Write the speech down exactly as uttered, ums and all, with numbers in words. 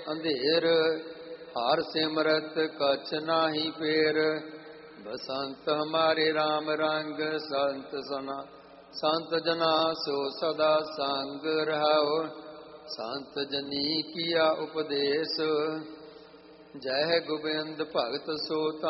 ਅੰਧੇਰ, ਹਰ ਸਿਮਰਤ ਕਛ ਨਾਹੀ ਫੇਰ। ਬਸੰਤ ਹਮਾਰੇ RAM ਰੰਗ, ਸੰਤ ਸਨਾ ਸੰਤ ਜਨਾ ਸੋ ਸਦਾ ਸੰਗ ਰਹਾਉ। ਸੰਤ ਜਨੀ ਕੀਆ ਉਪਦੇਸ਼, ਜੈ ਗੋਬਿੰਦ ਭਗਤ ਸੋ